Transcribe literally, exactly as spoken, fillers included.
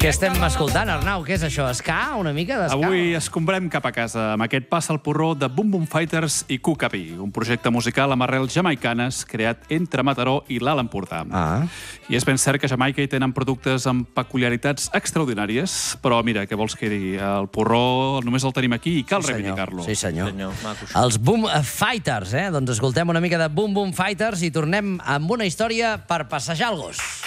Què estem escoltant, Arnau? Què és això? Ska? Una mica d'esca? Avui escombrem cap a casa amb aquest Passa el porró de Boom Boom Fighters i Cucaví, un projecte musical amb arrels jamaicanes creat entre Mataró i l'Alt Empordà. Ah. I és ben cert que a Jamaica hi tenen productes amb peculiaritats extraordinàries, però mira, què vols que digui? El porró només el tenim aquí i cal Sí, senyor. reivindicar-lo. Sí, senyor. Senyor, maco, això. Els Boom Fighters, eh? Doncs escoltem una mica de Boom Boom Fighters i tornem amb una història per passejar el gos.